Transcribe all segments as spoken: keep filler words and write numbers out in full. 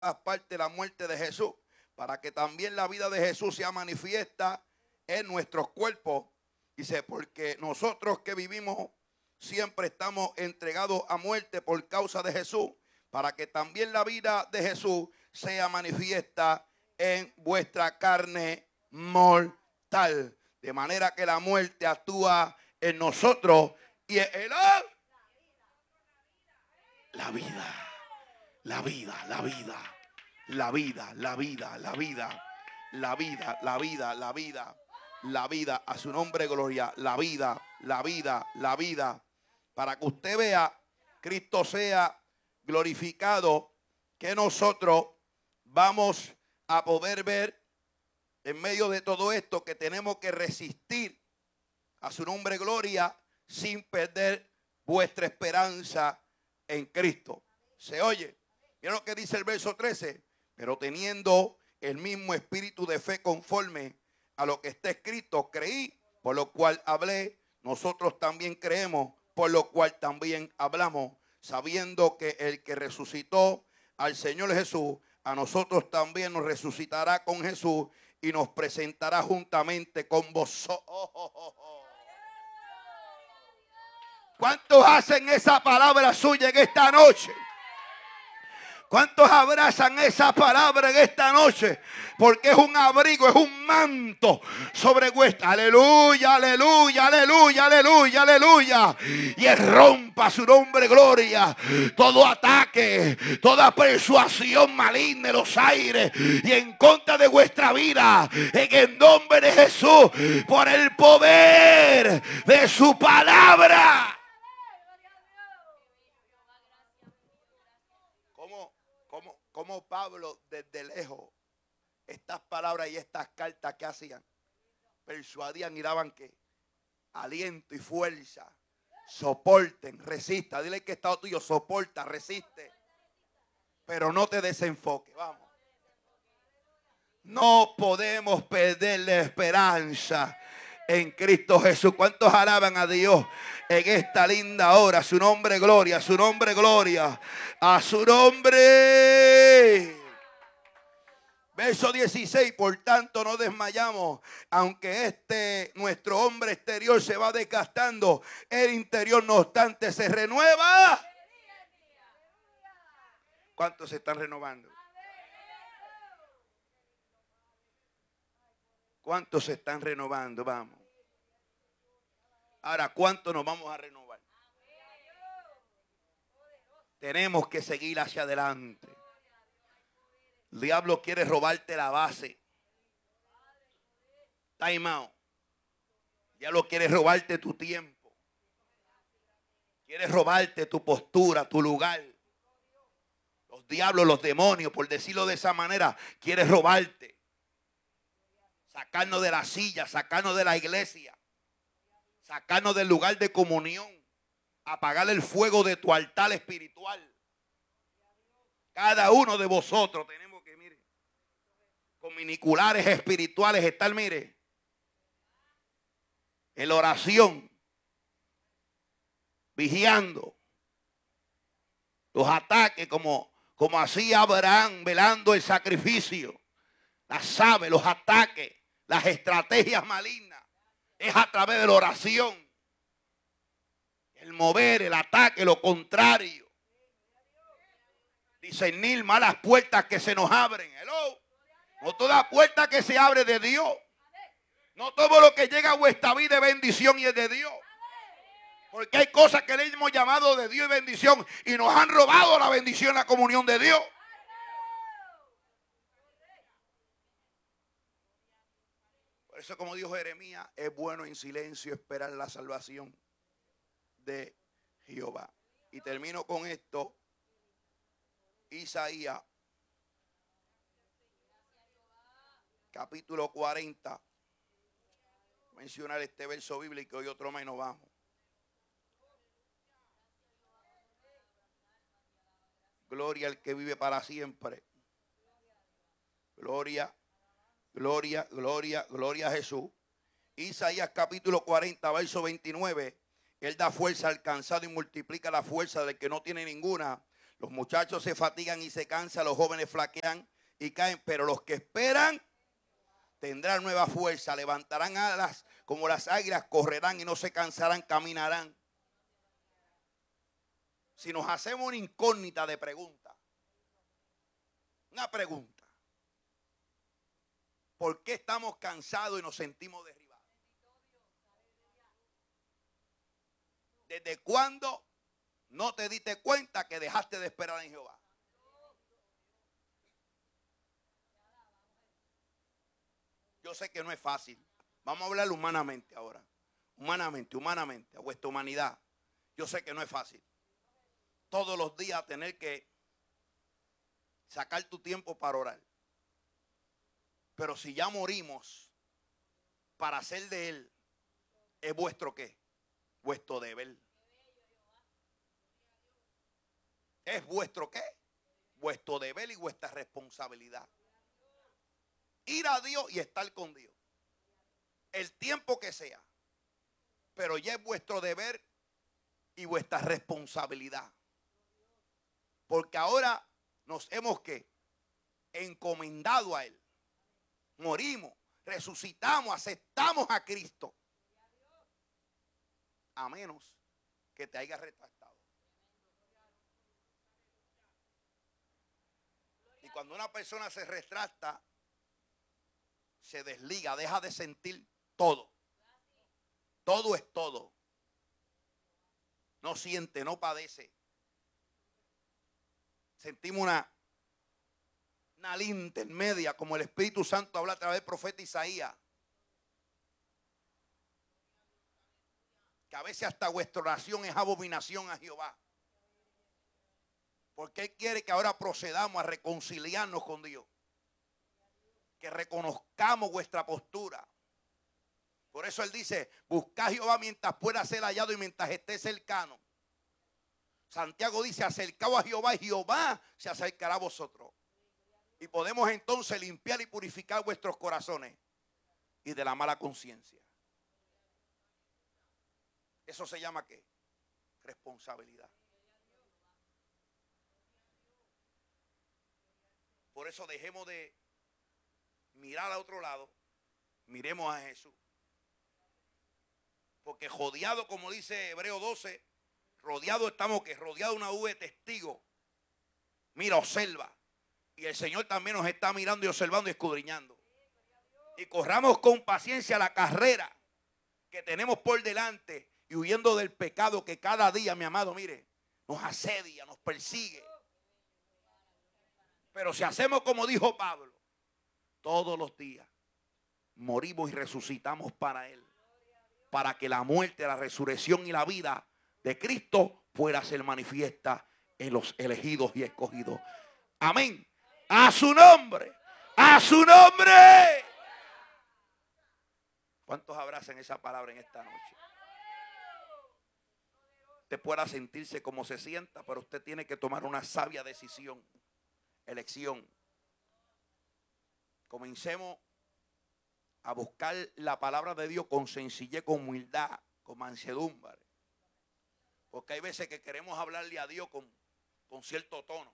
parte de la muerte de Jesús, para que también la vida de Jesús sea manifiesta en nuestros cuerpos. Dice, porque nosotros que vivimos siempre estamos entregados a muerte por causa de Jesús, para que también la vida de Jesús sea manifiesta en vuestra carne mortal. De manera que la muerte actúa en nosotros y en la vida. La vida, la vida, la vida, la vida, la vida, la vida, la vida, la vida, la vida, a su nombre gloria, la vida, la vida, la vida, para que usted vea, Cristo sea glorificado, que nosotros vamos a poder ver en medio de todo esto que tenemos que resistir a su nombre gloria sin perder vuestra esperanza en Cristo. ¿Se oye? Mira lo que dice el verso trece. Pero teniendo el mismo espíritu de fe conforme a lo que está escrito, creí, por lo cual hablé. Nosotros también creemos, por lo cual también hablamos, sabiendo que el que resucitó al Señor Jesús, a nosotros también nos resucitará con Jesús y nos presentará juntamente con vosotros. ¿Cuántos hacen esa palabra suya en esta noche? ¿Cuántos abrazan esa palabra en esta noche? Porque es un abrigo, es un manto sobre vuestra. Aleluya, aleluya, aleluya, aleluya, aleluya. Y él rompa su nombre, gloria. Todo ataque, toda persuasión maligna en los aires y en contra de vuestra vida. En el nombre de Jesús, por el poder de su palabra. Como Pablo desde lejos, estas palabras y estas cartas que hacían, persuadían y daban que aliento y fuerza, soporten, resista. Dile que está tuyo, soporta, resiste, pero no te desenfoque. Vamos. No podemos perder la esperanza en Cristo Jesús. ¿Cuántos alaban a Dios en esta linda hora? Su nombre gloria, su nombre gloria, a su nombre. Verso dieciséis, por tanto no desmayamos, aunque este nuestro hombre exterior se va desgastando, el interior no obstante se renueva. ¿Cuántos se están renovando? ¿Cuántos se están renovando? Vamos. Ahora, ¿cuántos nos vamos a renovar? Tenemos que seguir hacia adelante. El diablo quiere robarte la base. Time out. El diablo quiere robarte tu tiempo. Quiere robarte tu postura, tu lugar. Los diablos, los demonios, por decirlo de esa manera, quiere robarte. Sacarnos de la silla, sacarnos de la iglesia, sacarnos del lugar de comunión, apagar el fuego de tu altar espiritual. Cada uno de vosotros tenemos que, mire, con miniculares espirituales estar, mire, en la oración, vigiando los ataques como, como hacía Abraham, velando el sacrificio, las aves, los ataques, las estrategias malignas, es a través de la oración. El mover, el ataque, lo contrario. Discernir malas puertas que se nos abren. Hello. No toda puerta que se abre de Dios. No todo lo que llega a vuestra vida es bendición y es de Dios. Porque hay cosas que le hemos llamado de Dios y bendición y nos han robado la bendición, la comunión de Dios. Por eso, como dijo Jeremías, es bueno en silencio esperar la salvación de Jehová. Y termino con esto. Isaías, capítulo cuarenta. Mencionar este verso bíblico y otro más y nos vamos. Gloria al que vive para siempre. Gloria, gloria, gloria, gloria a Jesús. Isaías capítulo cuarenta, verso veintinueve. Él da fuerza al cansado y multiplica la fuerza del que no tiene ninguna. Los muchachos se fatigan y se cansan, los jóvenes flaquean y caen, pero los que esperan tendrán nueva fuerza, levantarán alas como las águilas, correrán y no se cansarán, caminarán. Si nos hacemos una incógnita de pregunta, una pregunta, ¿por qué estamos cansados y nos sentimos derribados? ¿Desde cuándo no te diste cuenta que dejaste de esperar en Jehová? Yo sé que no es fácil. Vamos a hablar humanamente ahora. Humanamente, humanamente, a vuestra humanidad. Yo sé que no es fácil. Todos los días tener que sacar tu tiempo para orar. Pero si ya morimos para hacer de Él, ¿es vuestro qué? Vuestro deber. ¿Es vuestro qué? Vuestro deber y vuestra responsabilidad. Ir a Dios y estar con Dios. El tiempo que sea. Pero ya es vuestro deber y vuestra responsabilidad. Porque ahora nos hemos ¿qué? Encomendado a Él. Morimos, resucitamos, aceptamos a Cristo. A menos que te haya retractado. Y cuando una persona se retracta, se desliga, deja de sentir todo. Todo es todo. No siente, no padece. Sentimos una, una línea intermedia, como el Espíritu Santo habla a través del profeta Isaías. Que a veces hasta vuestra oración es abominación a Jehová. Porque Él quiere que ahora procedamos a reconciliarnos con Dios. Que reconozcamos vuestra postura. Por eso Él dice, buscad a Jehová mientras pueda ser hallado y mientras esté cercano. Santiago dice, acercaos a Jehová y Jehová se acercará a vosotros. Y podemos entonces limpiar y purificar vuestros corazones y de la mala conciencia. Eso se llama ¿qué? Responsabilidad. Por eso dejemos de mirar a otro lado, miremos a Jesús. Porque rodeado, como dice Hebreo doce, rodeado estamos que rodeado de una nube de testigos. Mira, observa. Y el Señor también nos está mirando y observando y escudriñando. Y corramos con paciencia la carrera que tenemos por delante y huyendo del pecado que cada día, mi amado, mire, nos asedia, nos persigue. Pero si hacemos como dijo Pablo, todos los días morimos y resucitamos para Él. Para que la muerte, la resurrección y la vida de Cristo pueda ser manifiesta en los elegidos y escogidos. Amén. A su nombre. A su nombre. ¿Cuántos abrazan esa palabra en esta noche? Usted pueda sentirse como se sienta, pero usted tiene que tomar una sabia decisión. Elección. Comencemos a buscar la palabra de Dios con sencillez, con humildad, con mansedumbre. Porque hay veces que queremos hablarle a Dios con, con cierto tono.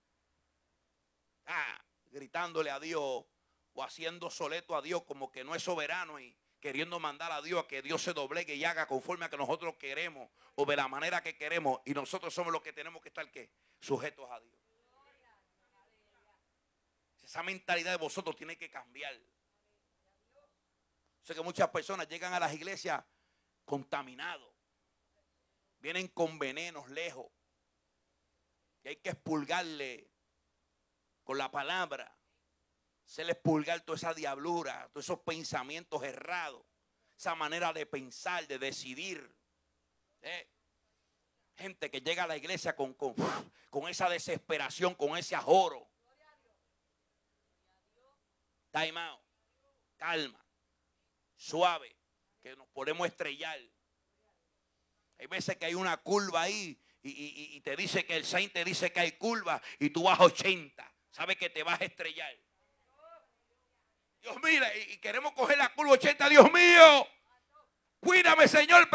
Ah, gritándole a Dios o haciendo soleto a Dios como que no es soberano y queriendo mandar a Dios a que Dios se doblegue y haga conforme a que nosotros queremos o de la manera que queremos. Y nosotros somos los que tenemos que estar ¿qué? Sujetos a Dios. Esa mentalidad de vosotros tiene que cambiar. Sé que muchas personas llegan a las iglesias contaminados. Vienen con venenos lejos. Y hay que expulgarle con la palabra. Se les expulgar toda esa diablura, todos esos pensamientos errados. Esa manera de pensar, de decidir. ¿Eh? Gente que llega a la iglesia con, con, con esa desesperación, con ese ajoro. Time out. Calma. Suave, que nos podemos estrellar. Hay veces que hay una curva ahí y, y, y te dice que el Saint te dice que hay curva y tú vas a ochenta. Sabes que te vas a estrellar. Dios mira, y, y queremos coger la curva ochenta. Dios mío, cuídame, Señor.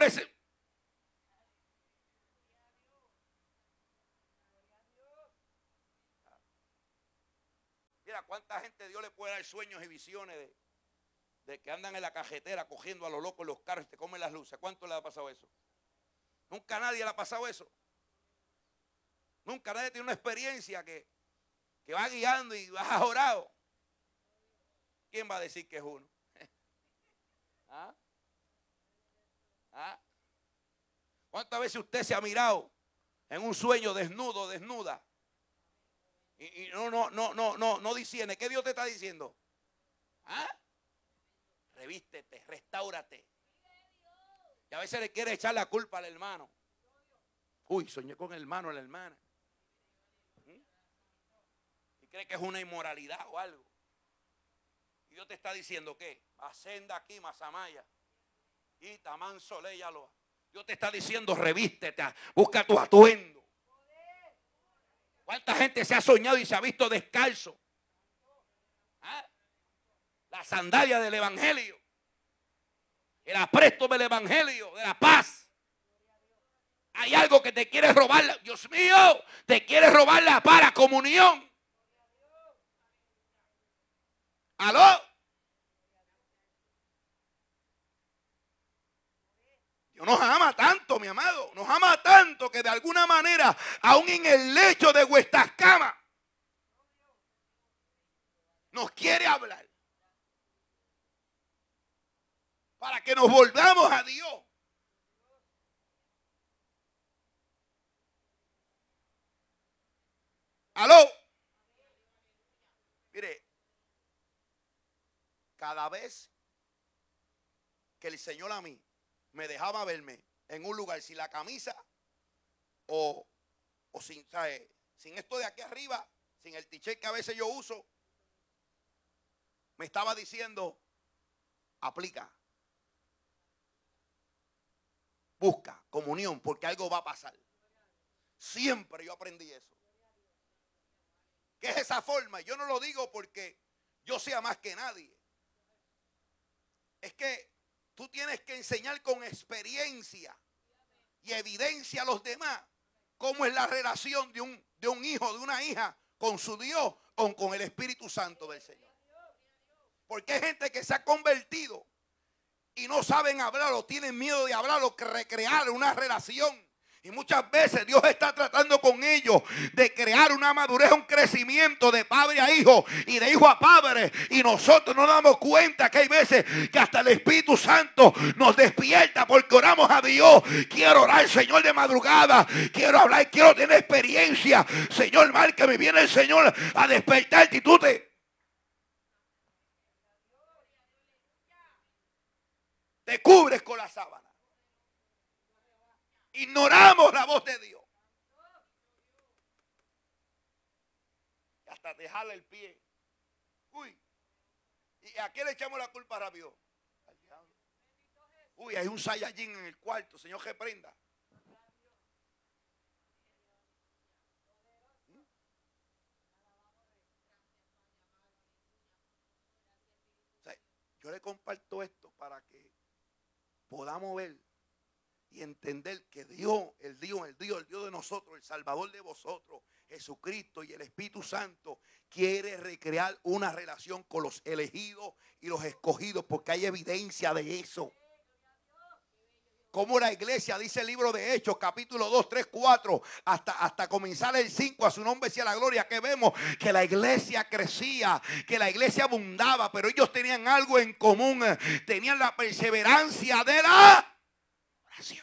Mira, cuánta gente Dios le puede dar sueños y visiones de, de que andan en la cajetera cogiendo a los locos los carros y te comen las luces. ¿Cuánto le ha pasado eso? Nunca a nadie le ha pasado eso. Nunca nadie tiene una experiencia que, que va guiando y va ajorado. ¿Quién va a decir que es uno? ¿Ah? ¿Ah? ¿Cuántas veces usted se ha mirado en un sueño desnudo, desnuda? Y, y no, no, no, no, no, no disiene. ¿Qué Dios te está diciendo? ¿Ah? Revístete, restáurate. Y a veces le quiere echar la culpa al hermano. Uy, soñé con el hermano o la hermana. ¿Mm? Y cree que es una inmoralidad o algo. Y Dios te está diciendo ¿qué? Ascenda aquí, Mazamaya. Y Tamán Soléyalo. Dios te está diciendo revístete, busca tu atuendo. ¿Cuánta gente se ha soñado y se ha visto descalzo? ¿Ah? La sandalia del evangelio. El apresto del evangelio, de la paz. Hay algo que te quiere robar. Dios mío, te quiere robar la para comunión. ¿Aló? Dios nos ama tanto, mi amado. Nos ama tanto que de alguna manera, aún en el lecho de vuestras camas, nos quiere hablar. Para que nos volvamos a Dios. ¿Aló? Mire, cada vez que el Señor a mí me dejaba verme en un lugar sin la camisa o, o sin, ¿sabe? Sin esto de aquí arriba, sin el t-shirt que a veces yo uso, me estaba diciendo, aplica, busca comunión porque algo va a pasar. Siempre yo aprendí eso. ¿Qué es esa forma? Yo no lo digo porque yo sea más que nadie. Es que tú tienes que enseñar con experiencia y evidencia a los demás cómo es la relación de un, de un hijo, de una hija con su Dios o con el Espíritu Santo del Señor. Porque hay gente que se ha convertido y no saben hablar o tienen miedo de hablar o recrear una relación. Y muchas veces Dios está tratando con ellos de crear una madurez, un crecimiento de padre a hijo y de hijo a padre. Y nosotros no nos damos cuenta que hay veces que hasta el Espíritu Santo nos despierta porque oramos a Dios. Quiero orar, Señor, de madrugada. Quiero hablar, quiero tener experiencia. Señor, mal que me viene el Señor a despertarte y tú te... Te cubres con la sábana. Ignoramos la voz de Dios. Y hasta dejarle el pie. Uy. ¿Y a quién le echamos la culpa rápido? Al diablo. Uy, hay un Saiyajin en el cuarto. Señor, reprenda. ¿Mm? O sea, yo le comparto esto para que podamos ver y entender que Dios, el Dios, el Dios, el Dios de nosotros, el Salvador de vosotros, Jesucristo y el Espíritu Santo, quiere recrear una relación con los elegidos y los escogidos, porque hay evidencia de eso. Como la iglesia, dice el libro de Hechos, capítulo dos, tres, cuatro, hasta, hasta comenzar el cinco, a su nombre sea la gloria, que vemos que la iglesia crecía, que la iglesia abundaba, pero ellos tenían algo en común, tenían la perseverancia de la oración.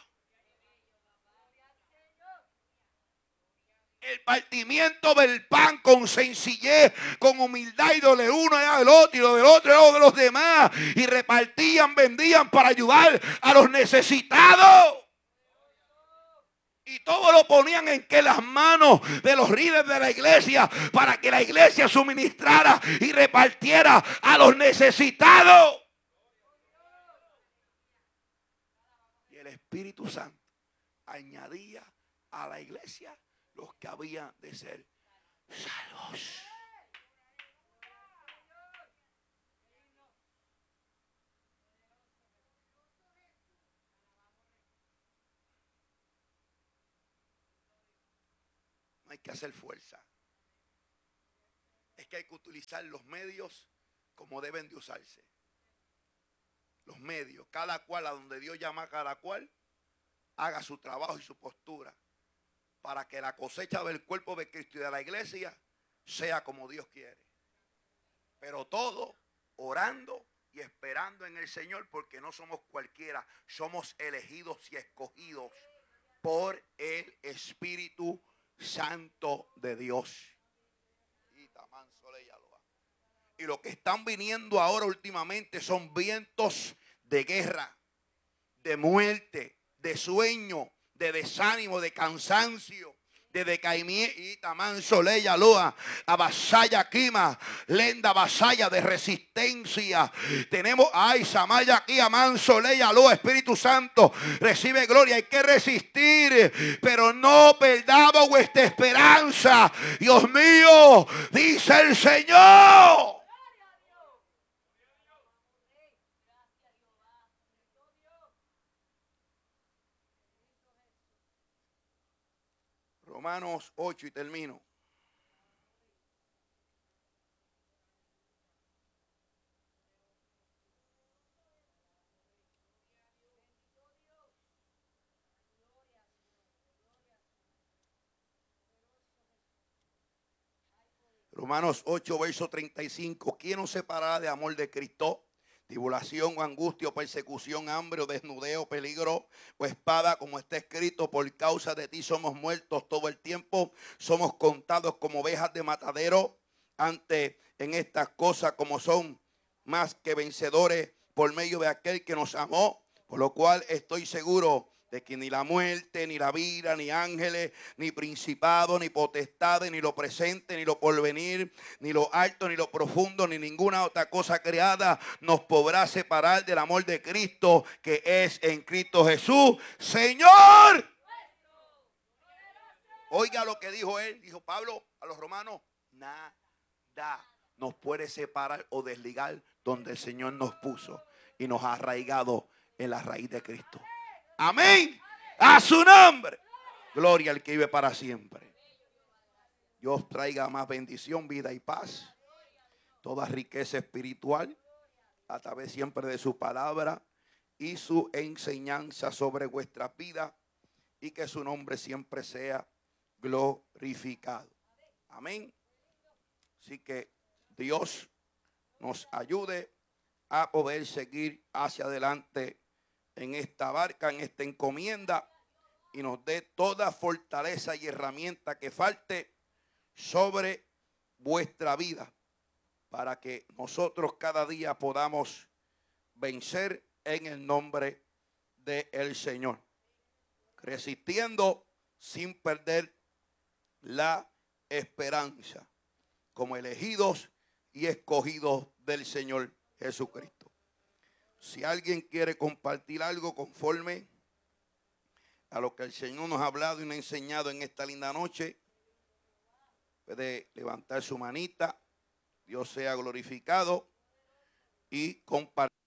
El partimiento del pan con sencillez, con humildad, y lo de uno era del otro y lo del otro era de los demás, y repartían, vendían para ayudar a los necesitados. Y todo lo ponían en que las manos de los líderes de la iglesia, para que la iglesia suministrara y repartiera a los necesitados. Y el Espíritu Santo añadía a la iglesia los que habían de ser salvos. No hay que hacer fuerza. es que hay que utilizar los medios como deben de usarse. Los medios, cada cual a donde Dios llama a cada cual, haga su trabajo y su postura para que la cosecha del cuerpo de Cristo y de la iglesia sea como Dios quiere. Pero todo orando y esperando en el Señor, porque no somos cualquiera, somos elegidos y escogidos por el Espíritu Santo de Dios. Y lo que están viniendo ahora últimamente son vientos de guerra, de muerte, de sueño, de desánimo, de cansancio, de decaimiento. Y tamán soleya loa, avasalla quima, lenda vasalla de resistencia. Tenemos, ay, samaya aquí, amán soleya loa, Espíritu Santo, recibe gloria. Hay que resistir, pero no perdamos vuestra esperanza. Dios mío, dice el Señor. Romanos ocho y termino. Romanos ocho, verso treinta y cinco. ¿Quién nos separará del amor de Cristo? Tribulación o angustia o persecución, hambre o desnudeo, peligro o espada, como está escrito, por causa de ti somos muertos todo el tiempo, somos contados como ovejas de matadero. Ante en estas cosas como son más que vencedores por medio de aquel que nos amó, por lo cual estoy seguro de que ni la muerte, ni la vida, ni ángeles, ni principados, ni potestades, ni lo presente, ni lo porvenir, ni lo alto, ni lo profundo, ni ninguna otra cosa creada nos podrá separar del amor de Cristo, que es en Cristo Jesús, Señor. Oiga lo que dijo él, dijo Pablo a los romanos: nada nos puede separar o desligar donde el Señor nos puso y nos ha arraigado en la raíz de Cristo. Amén. A su nombre. Gloria al que vive para siempre. Dios traiga más bendición, vida y paz. Toda riqueza espiritual a través siempre de su palabra y su enseñanza sobre vuestra vida. Y que su nombre siempre sea glorificado. Amén. Así que Dios nos ayude a poder seguir hacia adelante en esta barca, en esta encomienda, y nos dé toda fortaleza y herramienta que falte sobre vuestra vida, para que nosotros cada día podamos vencer en el nombre del Señor, resistiendo sin perder la esperanza, como elegidos y escogidos del Señor Jesucristo. Si alguien quiere compartir algo conforme a lo que el Señor nos ha hablado y nos ha enseñado en esta linda noche, puede levantar su manita. Dios sea glorificado y compartir.